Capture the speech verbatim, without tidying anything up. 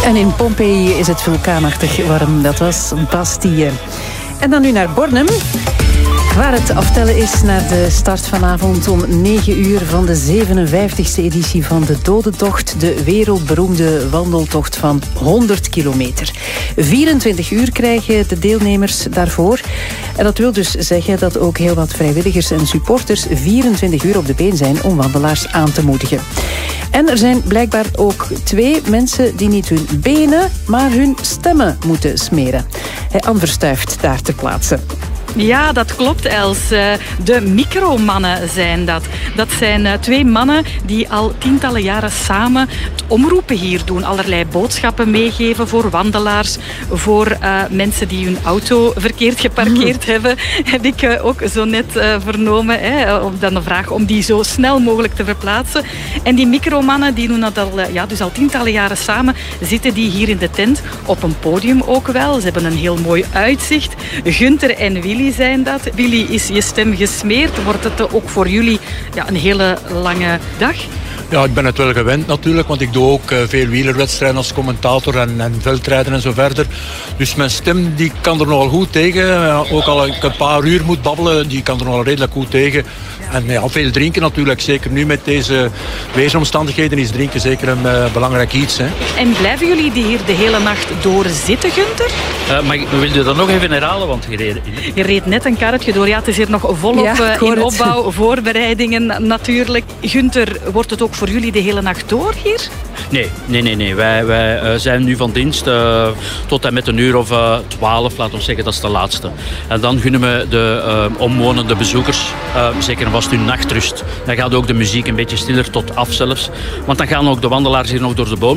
En in Pompeii is het vulkaanachtig warm. Dat was Bastille. En dan nu naar Bornem, waar het aftellen is naar de start vanavond om negen uur van de zevenenvijftigste editie van de Dodentocht, de wereldberoemde wandeltocht van honderd kilometer. vierentwintig uur krijgen de deelnemers daarvoor. En dat wil dus zeggen dat ook heel wat vrijwilligers en supporters vierentwintig uur op de been zijn om wandelaars aan te moedigen. En er zijn blijkbaar ook twee mensen die niet hun benen, maar hun stemmen moeten smeren. Anne Verstuift daar ter plaatse. Ja, dat klopt, Els. De micromannen zijn dat. Dat zijn twee mannen die al tientallen jaren samen het omroepen hier doen. Allerlei boodschappen meegeven voor wandelaars, voor uh, mensen die hun auto verkeerd geparkeerd mm. hebben. Heb ik uh, ook zo net uh, vernomen. Hè, op dan de vraag om die zo snel mogelijk te verplaatsen. En die micromannen die doen dat al, uh, ja, dus al tientallen jaren samen. Zitten die hier in de tent, op een podium ook wel. Ze hebben een heel mooi uitzicht. Gunther en Willy zijn dat. Willy, is je stem gesmeerd? Wordt het ook voor jullie ja, een hele lange dag? Ja, ik ben het wel gewend natuurlijk, want ik doe ook uh, veel wielerwedstrijden als commentator en, en veldrijden en zo verder. Dus mijn stem die kan er nogal goed tegen. Uh, ook al ik een paar uur moet babbelen, die kan er nogal redelijk goed tegen. En ja, veel drinken natuurlijk. Zeker nu met deze weersomstandigheden is drinken zeker een uh, belangrijk iets. Hè. En blijven jullie hier de hele nacht door zitten, Gunther? Uh, maar wil je dat nog even herhalen? Want je reed... je reed net een karretje door. Ja, het is hier nog volop ja, in opbouw, het. Voorbereidingen natuurlijk. Gunther, wordt het ook voor jullie de hele nacht door hier? Nee, nee, nee. nee. Wij, wij uh, zijn nu van dienst uh, tot en met een uur of uh, twaalf, laten we zeggen, dat is de laatste. En dan gunnen we de uh, omwonende bezoekers uh, zeker en vast hun nachtrust. Dan gaat ook de muziek een beetje stiller tot af zelfs. Want dan gaan ook de wandelaars hier nog door de boom.